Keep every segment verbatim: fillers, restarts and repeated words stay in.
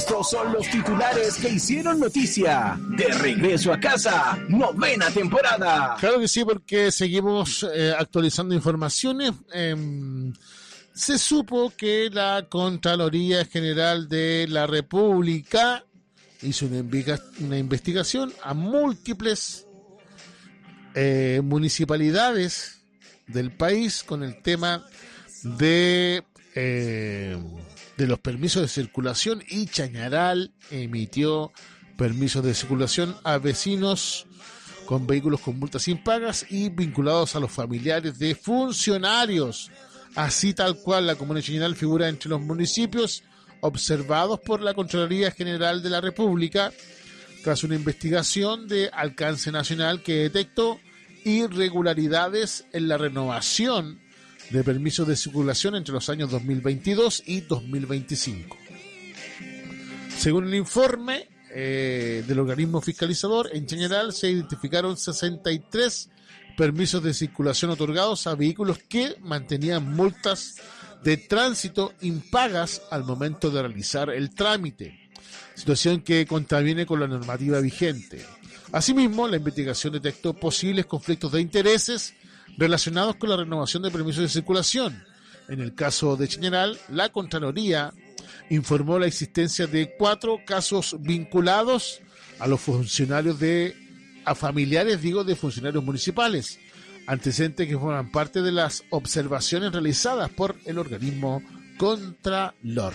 Estos son los titulares que hicieron noticia. De regreso a casa, novena temporada. Claro que sí, porque seguimos eh, actualizando informaciones. Eh, se supo que la Contraloría General de la República hizo una, inviga- una investigación a múltiples eh, municipalidades del país con el tema de... Eh, de los permisos de circulación, y Chañaral emitió permisos de circulación a vecinos con vehículos con multas impagas y vinculados a los familiares de funcionarios. Así tal cual, la comuna de Chañaral figura entre los municipios observados por la Contraloría General de la República tras una investigación de alcance nacional que detectó irregularidades en la renovación de permisos de circulación entre los años dos mil veintidós y dos mil veinticinco. Según el informe eh, del organismo fiscalizador, en Chañaral se identificaron sesenta y tres permisos de circulación otorgados a vehículos que mantenían multas de tránsito impagas al momento de realizar el trámite, situación que contraviene con la normativa vigente. Asimismo, la investigación detectó posibles conflictos de intereses relacionados con la renovación de permisos de circulación. En el caso de Chañaral, la Contraloría informó la existencia de cuatro casos vinculados a los funcionarios de, a familiares, digo, de funcionarios municipales, antecedentes que forman parte de las observaciones realizadas por el organismo Contralor.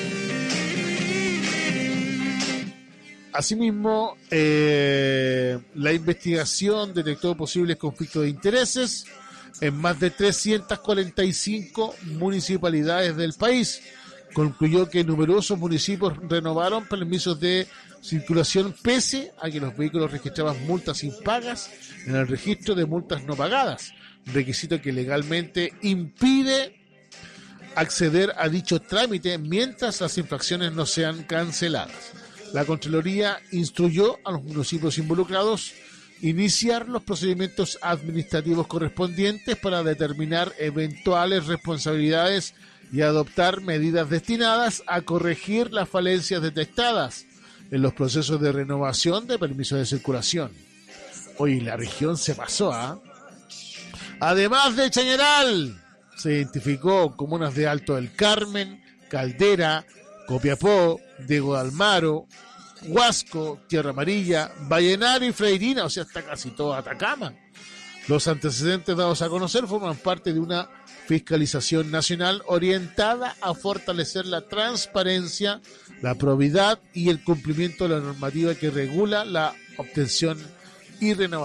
Asimismo, eh, la investigación detectó posibles conflictos de intereses en más de trescientas cuarenta y cinco municipalidades del país. Concluyó que numerosos municipios renovaron permisos de circulación pese a que los vehículos registraban multas impagas en el registro de multas no pagadas, requisito que legalmente impide acceder a dicho trámite mientras las infracciones no sean canceladas. La Contraloría instruyó a los municipios involucrados iniciar los procedimientos administrativos correspondientes para determinar eventuales responsabilidades y adoptar medidas destinadas a corregir las falencias detectadas en los procesos de renovación de permisos de circulación. Oye, la región se pasó, ¿ah? ¿eh? Además de Chañaral, se identificó comunas de Alto del Carmen, Caldera, Copiapó, Diego de Almagro, Huasco, Tierra Amarilla, Vallenar y Freirina, o sea, está casi toda Atacama. Los antecedentes dados a conocer forman parte de una fiscalización nacional orientada a fortalecer la transparencia, la probidad y el cumplimiento de la normativa que regula la obtención y renovación